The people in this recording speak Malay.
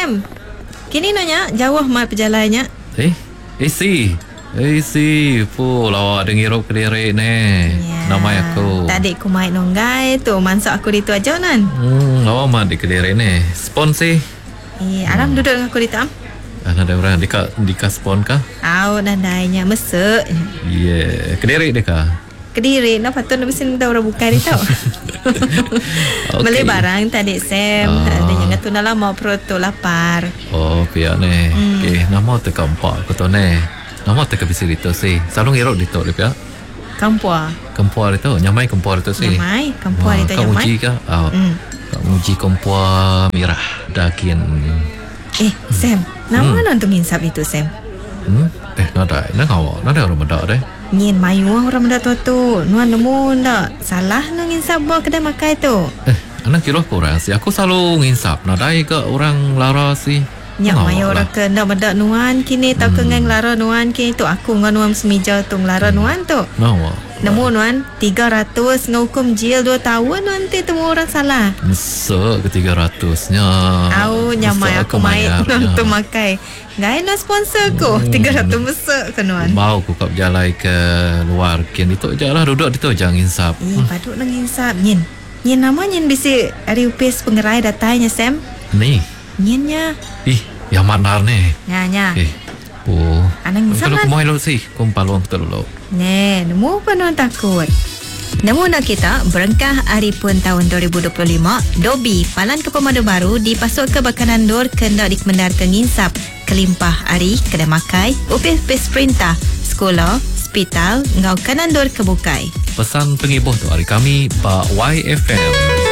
Sam. Kini nanya jauh mai perjalannya. Si lawak dengirup Kediri ni. Nama aku. Tadi aku main nonggai tu, masak aku di tu aja nan. Lawak mat di Kediri ni. Spon sih. Alam duduk dengan aku di tam. Ada orang dika spon kah? Nandainya mesek. Kediri deka. Kediri, patut nak mesti minta orang buka dia tau. Beli barang tadi Sam. Ada yang tu nak lama perut tu lapar. Pihak ni. Okay, nama tu kampak aku tu ni. Nama tu kabisi itu sih. Selalu ngirup itu dia pihak. Kampua itu. Nyamai kampua itu sih. Kampua itu nyamai. Kamu uji kah? Kamu uji kampua merah dakin. Sam, nama nonton insap itu Sam. Nada orang benda deh. Nyin mayu orang benda tu. Nuan nemu ndak salah nang insap buat kedai makai tu. Anak kira kurang sih. Aku selalu nginsap. Nada ke orang lara sih. Nyak mayu orang ke ndak benda nuan kini tau ke ngang lara nuan kini tu aku ngan nuan semija tu lara nuan tu. Nemu nuan 300 ngukum jil 2 tahun nanti temu orang salah. Mesek ke 300-nya. Nyamai aku main tu makai. Gai nak sponsor ko 300 mesek ke nuan. Mau ku kap jalan ke luar kin itu je lah duduk itu jangan insap. Paduk nang insap nyin. Nyin nama nyin bisi ari upis pengerai datanya Sam. Ni. Nyinnya. Yang manar ni. Nya. Anang insap kan. Kalau kumai lo sih, kumpaluang kita dulu. Nemu penuh takut. Namun kita berengkah hari pun tahun 2025, Dobi palan ke pemadu baru dipasuk ke bakanan dor kendak dikemendar ke nginsap kelimpah hari kedai makai, upis perintah, sekolah, hospital, ngau kanan dor kebukai. Pesan pengibuh tu hari kami Pak YFM.